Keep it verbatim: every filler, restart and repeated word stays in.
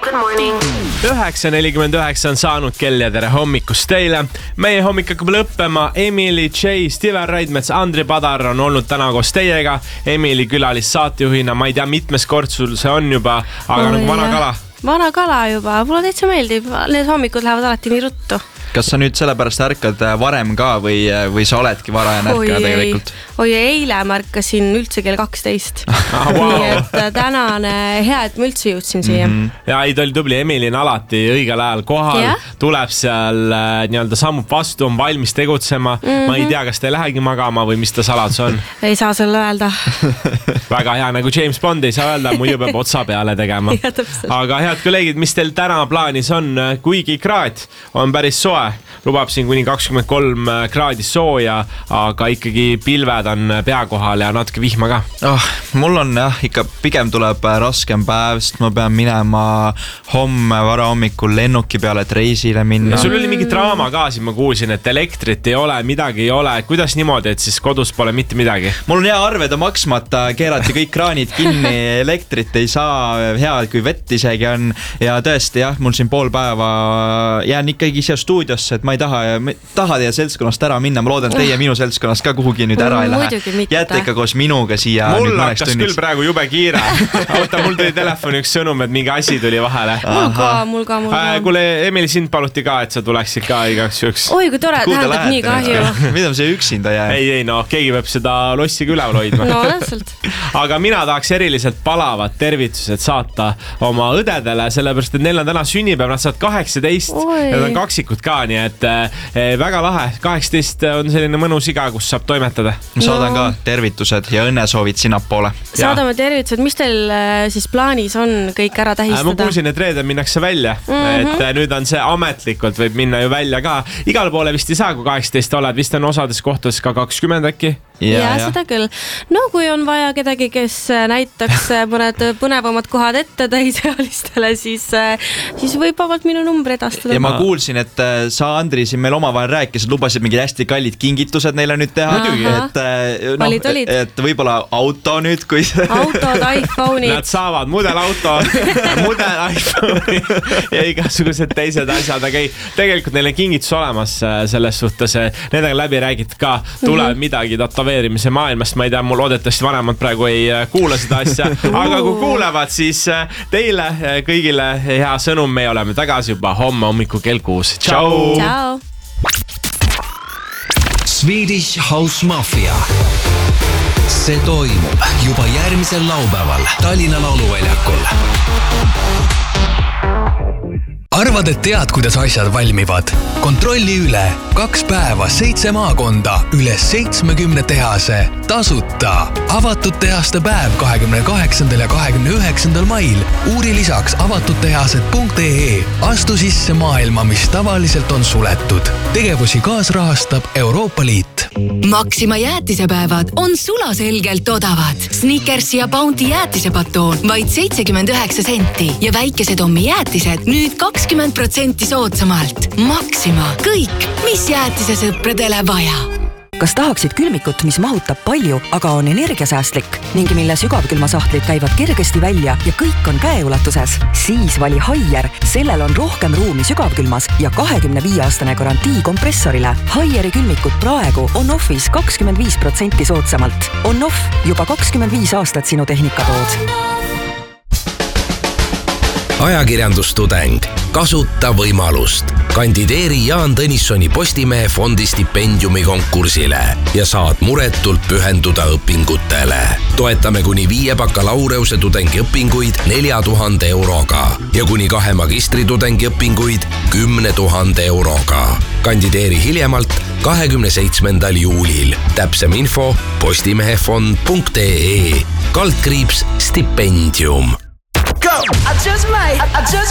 Good morning. üheksa nelikümmend üheksa on saanud kell ja tere hommikust teile. Meie hommik hakkab lõppema. Emily J, Steven Raidmets, Andri Padar on olnud täna koos teiega. Emily külalis saatejuhina, ma ei tea, mitmes kord sul see on juba, aga oh, nagu vana kala. Vana kala juba, mulle täitsa meeldib. Need hommikud lähevad alati nii ruttu. Kas sa nüüd sellepärast ärkad varem ka või, või sa oledki varajane ärkaja tegelikult? Oi, eile märkasin üldse kell kaksteist. Ah, wow. Nii et tänane hea, et ma üldse jõudsin siia. Mm-hmm. Ja ei, ta oli tubli. Emily on alati õigel ajal kohal. Yeah. Tuleb seal nii-öelda sammub vastu, on valmis tegutsema. Mm-hmm. Ma ei tea, kas ta ei lähegi magama või mis ta saladus on. Ei saa selle öelda. Väga hea, nagu James Bond ei saa öelda, muidu peab otsa peale tegema. Ja, aga head kolleegid, mis teil täna plaanis on? Kuigi kraad on päris soe. Lubab siin kuni kakskümmend kolm kraadi sooja, aga ikkagi pilved on pea kohal ja natuke vihma ka. Oh, mul on jah, ikka pigem tuleb raskem päev, sest ma pean minema homme varahommikul lennuki peale, et reisile minna. Ja sul oli mingi draama ka, siin ma kuulsin, et elektrit ei ole, midagi ei ole. Kuidas niimoodi, et siis kodus pole mitte midagi? Mul on hea arved on maksmata, keerati kõik kraanid kinni, elektrit ei saa, hea kui vett isegi on. Ja tõesti jah, mul siin pool päeva jään ikkagi siia stuudiosse, et ma ei taha, taha teie seltskonnast ära minna. Ma loodan, et teie minu seltskonnast ka kuhugi nüüd ära ei lähe. Jääte ikka koos minuga siia. Mul hakkas küll praegu jube kiire. Oota, mul tuli telefoni üks sõnum, et mingi asi tuli vahele. Mul ka, mul ka, mul ka. Kuule, Emil, sind paluti ka, et sa tuleksid ka igaks üks. Oi, kui tore, tähendab nii kahju. Mida see üksinda jää? Ei, ei, no, keegi peab seda lossi ka üleval hoidma. No, täpselt. Aga mina tahaks eriliselt palavad tervitused saata oma õdedele, sellepärast, et neil on täna sünnipäev, nad saad kaheksateist, nad on kaksikud ka, nii et eh, väga lahe. kaheksateist on selline mõnus iga, kus saab toimetada. Ma saadan no. ka tervitused ja õnnesoovid sinnapoole. Saadame tervitused. Mis teil siis plaanis on kõik ära tähistada? Ma kuulsin, et reedel minnakse välja. Mm-hmm. Et nüüd on see ametlikult, võib minna ju välja ka. Igal poole vist ei saa, kui kaheksateist oled. Vist on osades kohtades ka kakskümmend äkki. Ja, ja, ja seda küll. No kui on vaja kedagi, kes näitaks mõned põnevamad kohad ette täisealistele, siis, siis võib vabalt minu number edastada. Ja ma kuulsin, et sa, Andri, siin meil omavahel rääkisid, lubasid mingid hästi kallid kingitused neile nüüd teha. Et, no, et võib-olla auto nüüd, kui... Autod, iPhone'id. Nad saavad mudelauto, mudel iPhone'i ja igasugused teised asjad, aga ei, tegelikult neil on kingitus olemas selles suhtes. Nendega läbi räägid ka, tuleb mm-hmm. midagi tatoveerimise maailmast. Ma ei tea, mul oodetavasti vanemad praegu ei kuula seda asja, aga kui kuulevad, siis teile kõigile hea sõnum. Me oleme tagasi juba homme hommiku kell kuus. Ciao! Ciao! Swedish House Mafia. See toimub juba järgmisel laupäeval Tallinna lauluväljakul. Arvad, et tead, kuidas asjad valmivad? Kontrolli üle. Kaks päeva, seitse maakonda, üle seitsmekümne tehase. Tasuta. Avatud tehaste päev kahekümne kaheksandal ja kahekümne üheksandal mail. Uuri lisaks avatuttehased punkt ee. Astu sisse maailma, mis tavaliselt on suletud. Tegevusi kaasrahastab Euroopa Liit. Maxima jäätisepäevad on sulaselgelt odavad. Snickers ja Bounty jäätisepatoon vaid seitsekümmend üheksa senti ja väikesed ommi jäätised nüüd kakskümmend protsenti soodsamalt. Maxima. Kõik, mis jäätise sõpradele vaja. Kas tahaksid külmikut, mis mahutab palju, aga on energiasäästlik ning mille sügavkülmasahtlid käivad kergesti välja ja kõik on käeulatuses? Siis vali Haier. Sellel on rohkem ruumi sügavkülmas ja kahekümne viie aastane garantii kompressorile. Haieri külmikut praegu on offis kakskümmend viis protsenti soodsamalt. On off juba kakskümmend viis aastat sinu tehnikatood. Ajakirjandustudeng. Kasuta võimalust. Kandideeri Jaan Tõnissoni Postimehe fondi stipendiumi konkursile ja saad muretult pühenduda õpingutele. Toetame kuni viie bakalaureuse tudengi õpinguid nelja tuhande euroga ja kuni kahe magistri tudengi õpinguid kümne tuhande euroga. Kandideeri hiljemalt kahekümne seitsmendal juulil. Täpsem info postimehefond punkt ee. Kaldkriips stipendium. Go! I just might, I just